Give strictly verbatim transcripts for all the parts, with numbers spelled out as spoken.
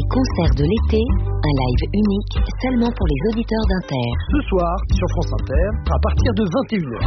Les concerts de l'été, un live unique seulement pour les auditeurs d'Inter. Ce soir, sur France Inter, à partir de vingt et une heures.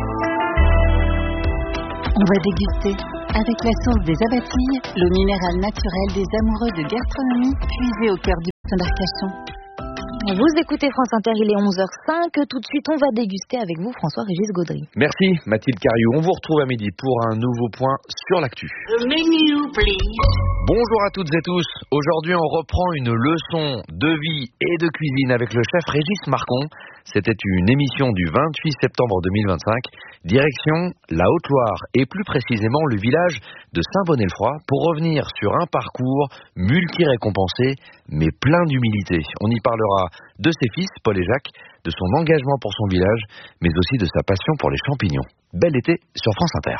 On va déguster, avec la sauce des abatilles, l'eau minérale naturelle des amoureux de gastronomie, puisée au cœur du bassin d'Arcachon. Vous écoutez France Inter, il est onze heures cinq. Tout de suite, on va déguster avec vous François-Régis Gaudry. Merci Mathilde Cariou. On vous retrouve à midi pour un nouveau point sur l'actu. The menu, please. Bonjour à toutes et tous. Aujourd'hui, on reprend une leçon de vie et de cuisine avec le chef Régis Marcon. C'était une émission du vingt-huit septembre deux mille vingt-cinq. Direction la Haute-Loire et plus précisément le village de Saint-Bonnet-le-Froid pour revenir sur un parcours multi-récompensé mais plein d'humilité. On y parlera de ses fils, Paul et Jacques, de son engagement pour son village, mais aussi de sa passion pour les champignons. Bel été sur France Inter.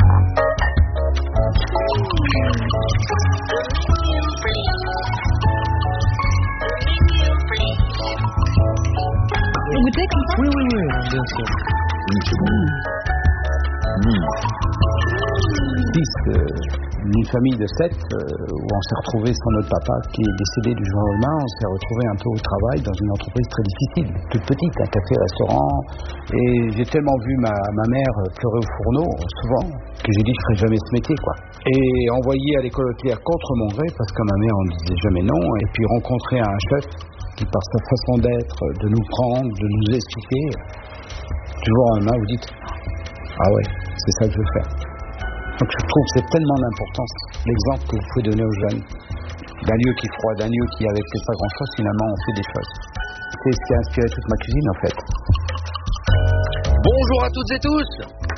Vous goûtez comme ça ? Oui, oui, oui, bien sûr. Oui, c'est bon. Mmh. Fils d'une famille de sept, euh, où on s'est retrouvé sans notre papa qui est décédé du jour au lendemain. On s'est retrouvé un peu au travail dans une entreprise très difficile, toute petite, un café-restaurant. Et j'ai tellement vu ma, ma mère pleurer au fourneau, souvent, que j'ai dit que je ferais jamais ce métier, quoi. Et envoyé à l'école hôtelière contre mon gré, parce qu'à ma mère on ne disait jamais non, et puis rencontrer un chef qui, par sa façon d'être, de nous prendre, de nous expliquer, du jour au lendemain, vous dites « Ah ouais, c'est ça que je veux faire ». Donc je trouve que c'est tellement d'importance, l'exemple que vous pouvez donner aux jeunes, d'un lieu qui est froid, d'un lieu qui, avec pas grand-chose, finalement, on fait des choses. C'est ce qui a inspiré toute ma cuisine, en fait. Bonjour à toutes et tous.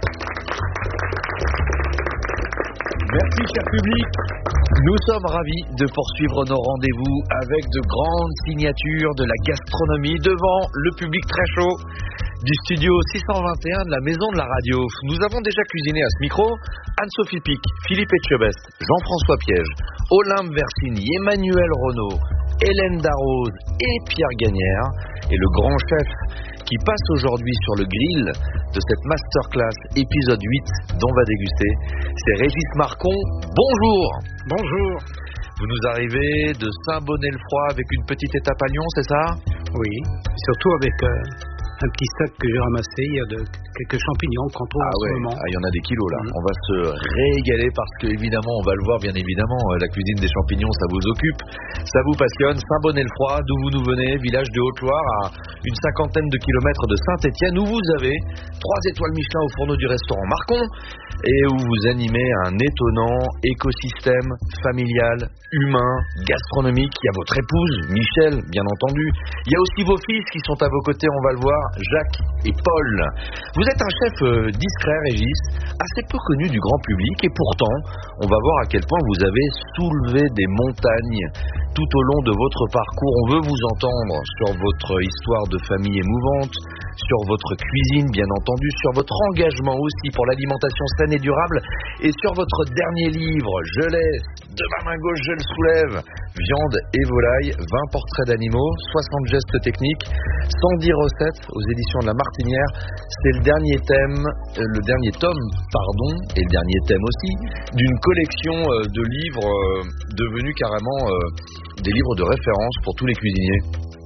Merci cher public. Nous sommes ravis de poursuivre nos rendez-vous avec de grandes signatures de la gastronomie devant le public très chaud du studio six cent vingt et un de la Maison de la Radio. Nous avons déjà cuisiné à ce micro Anne-Sophie Pic, Philippe Etchebest, Jean-François Piège, Olympe Versini, Emmanuel Renaud, Hélène Darroze et Pierre Gagnère. Et le grand chef qui passe aujourd'hui sur le grill de cette masterclass épisode huit dont on va déguster, c'est Régis Marcon. Bonjour. Bonjour. Vous nous arrivez de Saint-Bonnet-le-Froid avec une petite étape à Lyon, c'est ça? Oui, surtout avec euh, un petit sac que j'ai ramassé, il y a de, quelques champignons qu'on trouve ah en ouais. ce moment. Ah, il y en a des kilos là. Mmh. On va se régaler parce que évidemment, on va le voir bien évidemment, la cuisine des champignons, ça vous occupe, ça vous passionne. Saint-Bonnet-le-Froid, d'où vous nous venez, village de Haute-Loire, à une cinquantaine de kilomètres de Saint-Étienne, où vous avez trois étoiles Michelin au fourneau du restaurant Marcon et où vous animez un étonnant écosystème familial, humain, gastronomique. Il y a votre épouse, Michel, bien entendu. Il y a aussi vos fils qui sont à vos côtés, on va le voir, Jacques et Paul. Vous êtes un chef euh, discret, Régis, assez peu connu du grand public, et pourtant, on va voir à quel point vous avez soulevé des montagnes tout au long de votre parcours. On veut vous entendre sur votre histoire de famille émouvante, sur votre cuisine, bien entendu, sur votre engagement aussi pour l'alimentation saine et durable, et sur votre dernier livre, je laisse de ma main gauche, je le soulève, viande et volaille, vingt portraits d'animaux, soixante gestes techniques, cent dix recettes aux éditions de La Martinière. C'est le dernier thème, euh, le dernier tome, pardon, et le dernier thème aussi, d'une collection euh, de livres euh, devenus carrément euh, des livres de référence pour tous les cuisiniers.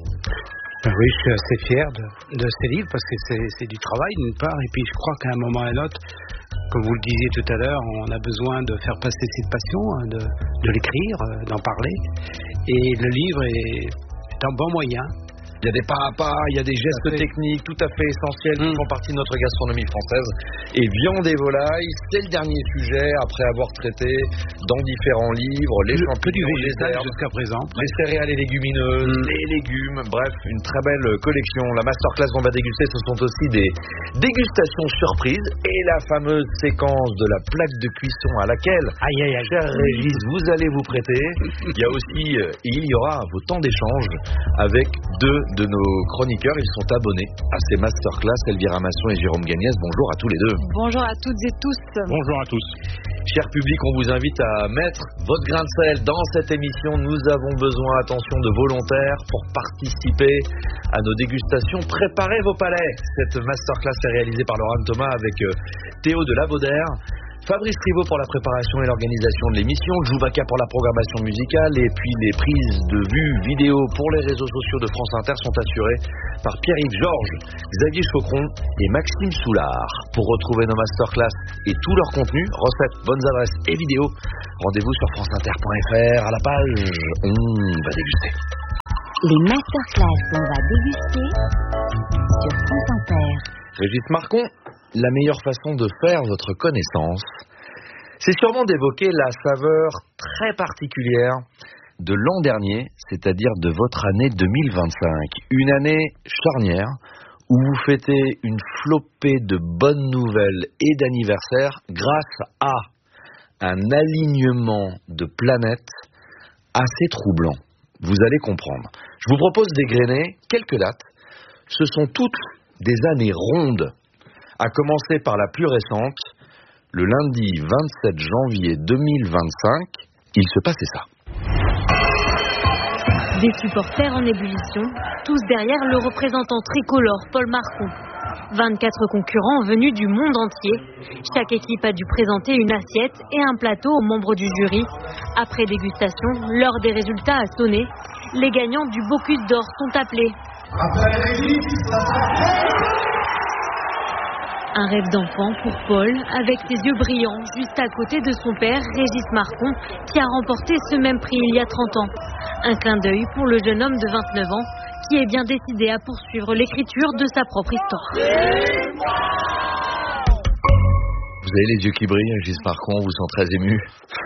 Oui, je suis assez fier de, de ces livres parce que c'est, c'est du travail d'une part, et puis je crois qu'à un moment ou à un autre, comme vous le disiez tout à l'heure, on a besoin de faire passer cette passion, de, de l'écrire, d'en parler, et le livre est, est un bon moyen. Il y a des pas à pas, il y a des gestes techniques tout à fait essentiels qui mmh. font partie de notre gastronomie française. Et viande et volaille, c'est le dernier sujet après avoir traité dans différents livres les le, champignons, du végétal les herbes, jusqu'à présent, les céréales et légumineuses, mmh. les légumes, bref, une très belle collection. La masterclass qu'on va déguster, ce sont aussi des dégustations surprises et la fameuse séquence de la plaque de cuisson à laquelle, aïe aïe aïe, cher Régis, vous allez vous prêter. Il y a aussi, euh, il y aura vos temps d'échange avec deux de nos chroniqueurs. Ils sont abonnés à ces masterclass, Elvira Masson et Jérôme Gagnès. Bonjour à tous les deux. Bonjour à toutes et tous. Bonjour à tous. Cher public, on vous invite à mettre votre grain de sel dans cette émission. Nous avons besoin, attention, de volontaires pour participer à nos dégustations. Préparez vos palais. Cette masterclass est réalisée par Laurent Thomas avec Théo de Lavaudère. Fabrice Rivaud pour la préparation et l'organisation de l'émission, Djoubaka pour la programmation musicale et puis les prises de vue vidéo pour les réseaux sociaux de France Inter sont assurées par Pierre-Yves Georges, Xavier Chaucron et Maxime Soulard. Pour retrouver nos masterclass et tout leur contenu, recettes, bonnes adresses et vidéos, rendez-vous sur franceinter point f r à la page On va déguster. Les masterclass On va déguster sur France Inter. Régis Marcon, la meilleure façon de faire votre connaissance, c'est sûrement d'évoquer la saveur très particulière de l'an dernier, c'est-à-dire de votre année deux mille vingt-cinq. Une année charnière où vous fêtez une flopée de bonnes nouvelles et d'anniversaires grâce à un alignement de planètes assez troublant. Vous allez comprendre. Je vous propose d'égrener quelques dates. Ce sont toutes des années rondes, à commencer par la plus récente, le lundi vingt-sept janvier deux mille vingt-cinq, il se passait ça. Des supporters en ébullition, tous derrière le représentant tricolore Paul Marcon. vingt-quatre concurrents venus du monde entier. Chaque équipe a dû présenter une assiette et un plateau aux membres du jury. Après dégustation, l'heure des résultats a sonné. Les gagnants du Bocuse d'Or sont appelés. Un rêve d'enfant pour Paul, avec ses yeux brillants, juste à côté de son père, Régis Marcon, qui a remporté ce même prix il y a trente ans. Un clin d'œil pour le jeune homme de vingt-neuf ans, qui est bien décidé à poursuivre l'écriture de sa propre histoire. Vous avez les yeux qui brillent, Régis Marcon, vous sent très ému.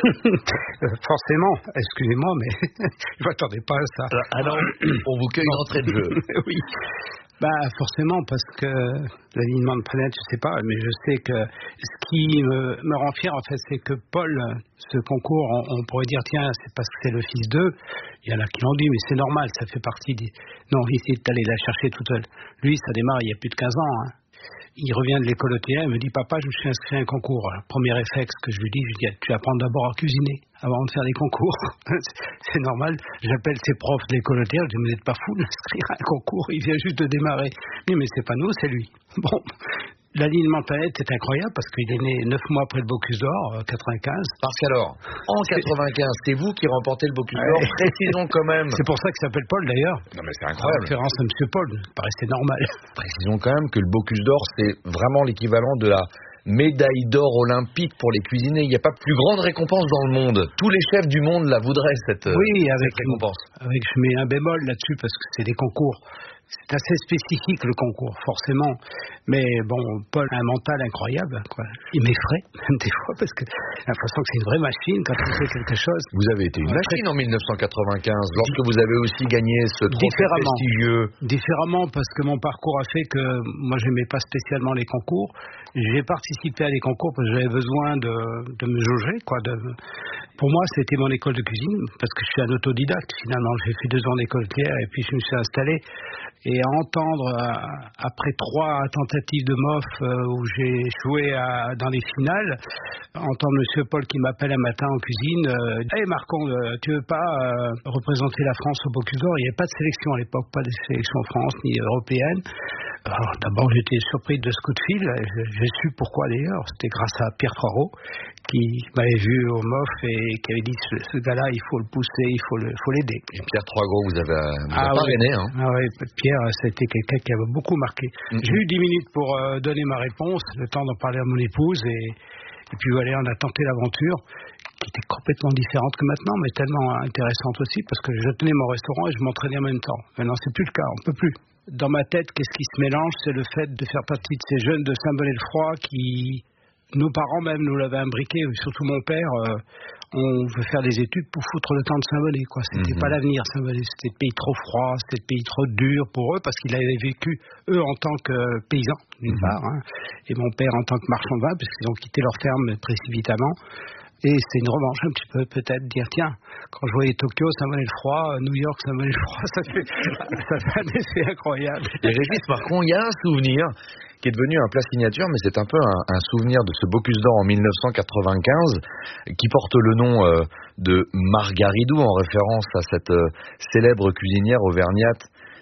Forcément, excusez-moi, mais je ne m'attendais pas à ça. Alors, on vous cueille une entrée de jeu. Oui. Bah forcément, parce que l'alignement de planètes, je sais pas, mais je sais que ce qui me, me rend fier, en fait, c'est que Paul, ce concours, on, on pourrait dire, tiens, c'est parce que c'est le fils d'eux. Il y en a qui l'ont dit, mais c'est normal, ça fait partie des... Non, il essaie d'aller la chercher toute seule. Lui, ça démarre il y a plus de quinze ans, hein. Il revient de l'école hôtelière, il me dit, papa, je me suis inscrit à un concours. Alors, premier réflexe que je lui dis, je lui dis, tu vas apprendre d'abord à cuisiner avant de faire des concours. C'est normal. J'appelle ses profs de l'école hôtelière, je dis, vous n'êtes pas fou d'inscrire à un concours, il vient juste de démarrer. Oui, mais c'est pas nous, c'est lui. Bon, l'alignement planète est incroyable parce qu'il est né neuf mois après le Bocuse d'Or, quatre-vingt-quinze. Parce qu'alors, en quatre-vingt-quinze, c'est vous qui remportez le Bocuse d'Or, ouais. Précisons quand même. C'est pour ça qu'il s'appelle Paul d'ailleurs. Non mais c'est incroyable. En référence à Monsieur Paul, ça paraissait normal. Précisons quand même que le Bocuse d'Or, c'est vraiment l'équivalent de la médaille d'or olympique pour les cuisiniers. Il n'y a pas plus grande récompense dans le monde. Tous les chefs du monde la voudraient, cette, oui, avec cette récompense. Une, avec, je mets un bémol là-dessus parce que c'est des concours. C'est assez spécifique le concours, forcément. Mais bon, Paul a un mental incroyable, quoi. Il m'effraie, même des fois, parce que j'ai l'impression que c'est une vraie machine quand il fait quelque chose. Vous avez été une machine en mille neuf cent quatre-vingt-quinze, lorsque vous avez aussi gagné ce trophée prestigieux. Différemment, parce que mon parcours a fait que moi, j'aimais pas spécialement les concours. J'ai participé à des concours parce que j'avais besoin de, de me jauger, quoi. De... Pour moi, c'était mon école de cuisine, parce que je suis un autodidacte, finalement. J'ai fait deux ans d'école hôtelière et puis je me suis installé. Et à entendre, euh, après trois tentatives de M O F euh, où j'ai échoué à, dans les finales, entendre Monsieur Paul qui m'appelle un matin en cuisine, euh, hey Marcon, euh, tu veux pas euh, représenter la France au Bocuse d'Or? Il n'y avait pas de sélection à l'époque, pas de sélection en France ni européenne. Alors d'abord j'étais surpris de ce coup de fil, j'ai su pourquoi d'ailleurs, c'était grâce à Pierre Froireau qui m'avait vu au M O F et qui avait dit ce, ce gars-là il faut le pousser, il faut le, faut l'aider. Et Pierre Froireau vous avez, vous ah, avez ouais. parrainé, hein? Ah oui, Pierre, c'était quelqu'un qui avait beaucoup marqué. Mm-hmm. J'ai eu dix minutes pour euh, donner ma réponse, le temps d'en parler à mon épouse et, et puis voilà, on a tenté l'aventure qui était complètement différente que maintenant, mais tellement intéressante aussi parce que je tenais mon restaurant et je m'entraînais en même temps. Maintenant c'est plus le cas, on peut plus. Dans ma tête, qu'est-ce qui se mélange? C'est le fait de faire partie de ces jeunes de Saint-Bonnet-le-Froid qui, nos parents même nous l'avaient imbriqué, surtout mon père, euh, on veut faire des études pour foutre le temps de Saint-Bonnet, quoi. C'était mmh. pas l'avenir, Saint-Bonnet. C'était le pays trop froid, c'était le pays trop dur pour eux parce qu'ils avaient vécu, eux, en tant que paysans, d'une mmh. part, hein, et mon père en tant que marchand de vin, parce qu'ils ont quitté leur ferme précipitamment. Et c'est une revanche un petit peu, peut-être, dire, tiens, quand je voyais Tokyo, Saint-Bonnet-le-Froid, New York, Saint-Bonnet-le-Froid, ça fait, ça fait un effet incroyable. Et Régis Marcon, il y a un souvenir qui est devenu un plat signature, mais c'est un peu un, un souvenir de ce Bocuse d'Or en mille neuf cent quatre-vingt-quinze, qui porte le nom euh, de Margaridou, en référence à cette euh, célèbre cuisinière auvergnate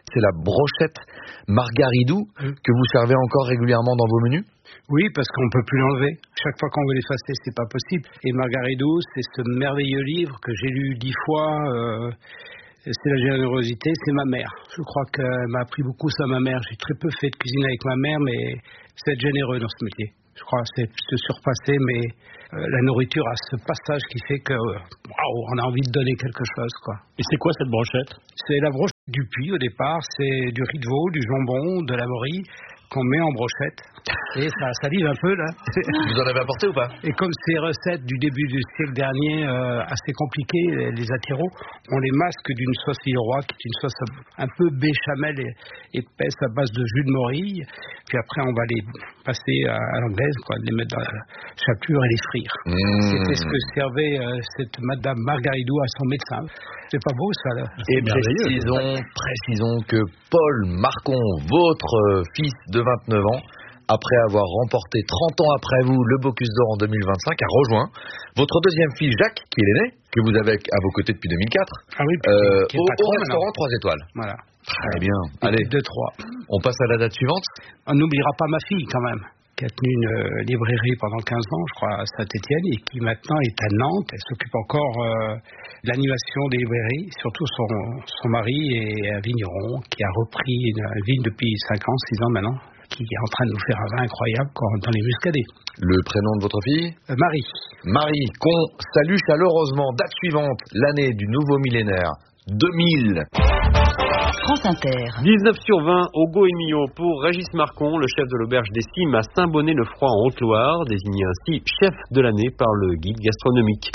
c'est la brochette margaridou mmh. que vous servez encore régulièrement dans vos menus? Oui, parce qu'on ne peut plus l'enlever. Chaque fois qu'on veut l'effacer, c'est pas possible. Et Margaridou, c'est ce merveilleux livre que j'ai lu dix fois. Euh, c'est la générosité, c'est ma mère. Je crois qu'elle m'a appris beaucoup ça, ma mère. J'ai très peu fait de cuisine avec ma mère, mais c'est être généreux dans ce métier. Je crois que c'est se surpasser, mais euh, la nourriture a ce passage qui fait que euh, wow, on a envie de donner quelque chose, quoi. Et c'est quoi cette brochette? C'est la brochette du Puy au départ. C'est du riz de veau, du jambon, de la morille qu'on met en brochette. Et ça salive un peu là. Vous en avez apporté ou pas? Et comme ces recettes du début du siècle dernier, euh, assez compliquées, les attiros, on les masque d'une sauce Villeroy, qui est une sauce un peu béchamel et épaisse à base de jus de morille. Puis après, on va les passer à, à l'anglaise, quoi, les mettre dans la chapelure et les frire. Mmh. C'était ce que servait euh, cette Madame Margaridou à son médecin. C'est pas beau ça là. Et précisons, précisons que Paul Marcon, votre euh, fils de vingt-neuf ans, après avoir remporté trente ans après vous le Bocuse d'Or en deux mille vingt-cinq, a rejoint votre deuxième fils Jacques, qui est l'aîné, que vous avez à vos côtés depuis deux mille quatre, ah oui, euh, au, au restaurant trois étoiles. Voilà. Très bien. Allez, deux trois. On passe à la date suivante. On n'oubliera pas ma fille quand même, qui a tenu une euh, librairie pendant quinze ans, je crois, à Saint-Étienne, et qui maintenant est à Nantes. Elle s'occupe encore euh, de l'animation des librairies. Surtout son, son mari est un vigneron qui a repris une, une vigne depuis cinq ans, six ans maintenant, qui est en train de nous faire un vin incroyable dans les muscadets. Le prénom de votre fille? euh, Marie. Marie, qu'on salue chaleureusement. Date suivante, l'année du nouveau millénaire, deux mille. France Inter. dix-neuf sur vingt au Goemio pour Régis Marcon, le chef de l'auberge des Cimes à Saint-Bonnet-le-Froid en Haute-Loire, désigné ainsi chef de l'année par le guide gastronomique.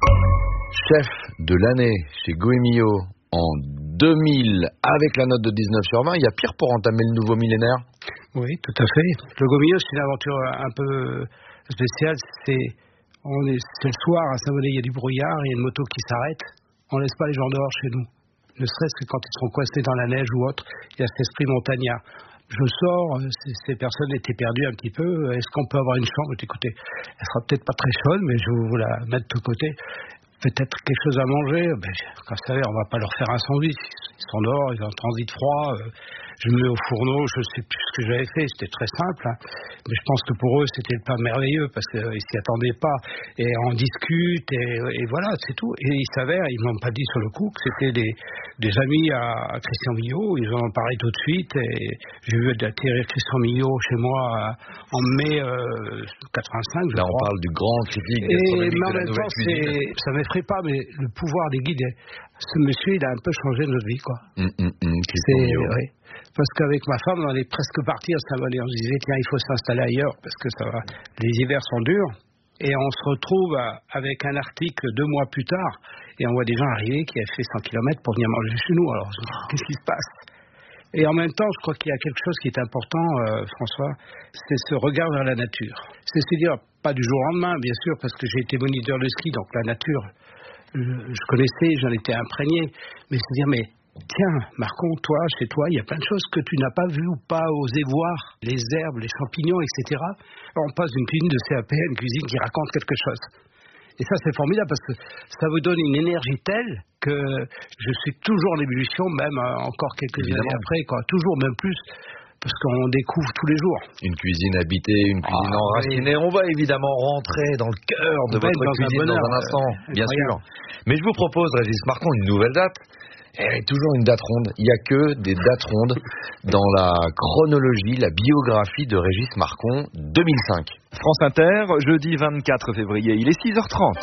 Chef de l'année chez Goemio en deux mille avec la note de dix-neuf sur vingt, il y a pire pour entamer le nouveau millénaire? Oui, tout à fait. Le Goemio, c'est une aventure un peu spéciale. C'est, on est, c'est le soir à Saint-Bonnet, il y a du brouillard, il y a une moto qui s'arrête. On ne laisse pas les gens dehors chez nous. Ne serait-ce que quand ils seront coincés dans la neige ou autre, il y a cet esprit montagnard. Je sors, ces, ces personnes étaient perdues un petit peu. Est-ce qu'on peut avoir une chambre? Écoutez, elle sera peut-être pas très chaude, mais je vais vous la mettre de côté. Peut-être quelque chose à manger. Ben, quand vous savez, on va pas leur faire un sandwich. Ils sont dehors, ils ont un transit froid. Euh, je me mets au fourneau, je sais plus ce que j'avais fait. C'était très simple, hein. Mais je pense que pour eux, c'était pas merveilleux parce qu'ils euh, s'y attendaient pas. Et on discute et, et voilà, c'est tout. Et il s'avère, ils m'ont pas dit sur le coup que c'était des, des amis à, à Christian Millot. Ils en ont parlé tout de suite. Et j'ai vu atterrir Christian Millot chez moi en mai euh, quatre-vingt-cinq. Je Là, crois. on parle du grand critique Et gastronomique mais en de la même nouvelle temps, cuisine. c'est, ça m'effraie pas, mais le pouvoir des guides, ce monsieur, il a un peu changé notre vie, quoi. Hum, hum, hum, C'est, oui. Parce qu'avec ma femme, on est presque partis à Saint-Bonnet. On se disait, tiens, il faut s'installer ailleurs parce que ça va. Les hivers sont durs. Et on se retrouve avec un article deux mois plus tard. Et on voit des gens arriver qui avaient fait cent kilomètres pour venir manger chez nous. Alors, qu'est-ce qui se passe? Et en même temps, je crois qu'il y a quelque chose qui est important, euh, François, c'est ce regard vers la nature. C'est se dire, pas du jour au lendemain, bien sûr, parce que j'ai été moniteur de ski, donc la nature, je, je connaissais, j'en étais imprégné. Mais se dire, mais tiens, Marcon, toi, chez toi, il y a plein de choses que tu n'as pas vues ou pas osé voir, les herbes, les champignons, et cetera. Alors, on passe d'une cuisine de C A P à une cuisine qui raconte quelque chose. Et ça, c'est formidable parce que ça vous donne une énergie telle que je suis toujours en ébullition, même euh, encore quelques Évidemment. années après, quoi. Toujours, même plus, parce qu'on découvre tous les jours. Une cuisine habitée, une cuisine Ah, enracinée. oui. On va évidemment rentrer dans le cœur de On va être votre dans un cuisine bonheur, dans un instant, euh, bien sûr. incroyable. Mais je vous propose, Régis Marcon, une nouvelle date. Et toujours une date ronde. Il n'y a que des dates rondes dans la chronologie, la biographie de Régis Marcon deux mille cinq. France Inter, jeudi vingt-quatre février, il est six heures trente.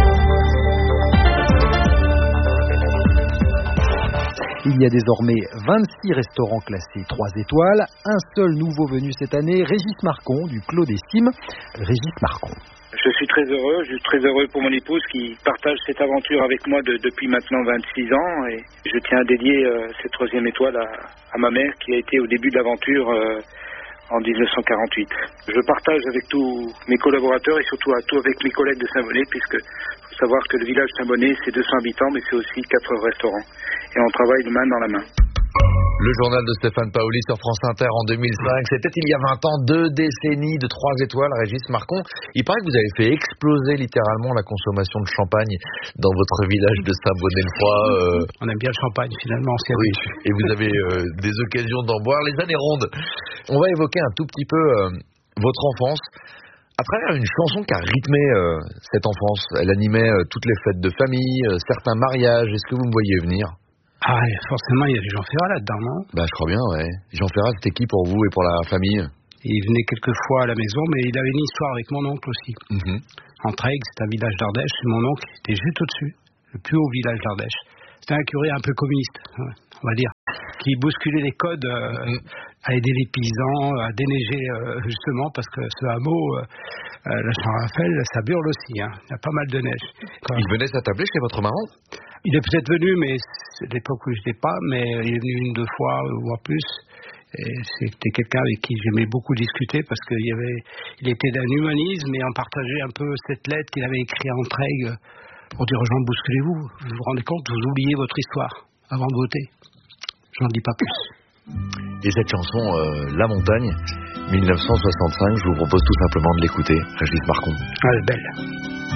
Il y a désormais vingt-six restaurants classés trois étoiles. Un seul nouveau venu cette année, Régis Marcon du Clos des Cimes. Régis Marcon. Je suis très heureux, je suis très heureux pour mon épouse qui partage cette aventure avec moi de, depuis maintenant vingt-six ans et je tiens à dédier euh, cette troisième étoile à, à ma mère qui a été au début de l'aventure euh, en dix-neuf cent quarante-huit. Je partage avec tous mes collaborateurs et surtout à tous avec mes collègues de Saint-Bonnet puisque faut savoir que le village Saint-Bonnet c'est deux cents habitants mais c'est aussi quatre restaurants et on travaille de main dans la main. Le journal de Stéphane Paoli sur France Inter en deux mille cinq. C'était il y a vingt ans, deux décennies de trois étoiles, Régis Marcon. Il paraît que vous avez fait exploser littéralement la consommation de champagne dans votre village de Saint-Bonnet-le-Froid. Euh... On aime bien le champagne finalement. Oui, et vous avez euh, des occasions d'en boire. Les années rondes. On va évoquer un tout petit peu euh, votre enfance à travers une chanson qui a rythmé euh, cette enfance. Elle animait euh, toutes les fêtes de famille, euh, certains mariages. Est-ce que vous me voyez venir ? Ah, forcément, il y avait Jean Ferrat là-dedans, non ? Bah, je crois bien, ouais. Jean Ferrat, c'était qui pour vous et pour la famille ? Il venait quelques fois à la maison, mais il avait une histoire avec mon oncle aussi. Mm-hmm. En Trègues, c'est un village d'Ardèche, et mon oncle était juste au-dessus, le plus haut village d'Ardèche. C'était un curé un peu communiste, on va dire, qui bousculait les codes, euh, mm-hmm. à aider les paysans, à déneiger, euh, justement, parce que ce hameau, euh, euh, la Saint-Raphaël, ça burle aussi, hein. Il y a pas mal de neige. Quand... Il venait s'attabler chez votre maman ? Il est peut-être venu, mais c'est l'époque où je n'étais pas, mais il est venu une, deux fois, voire plus. Et c'était quelqu'un avec qui j'aimais beaucoup discuter parce qu'il y avait, il était d'un humanisme et on partageait un peu cette lettre qu'il avait écrite en Trègues pour dire aux gens, bousculez-vous. Vous vous rendez compte, vous oubliez votre histoire avant de voter. J'en dis pas plus. Et cette chanson, euh, La Montagne, mille neuf cent soixante-cinq, je vous propose tout simplement de l'écouter, Régis Marcon. Ah, elle est belle.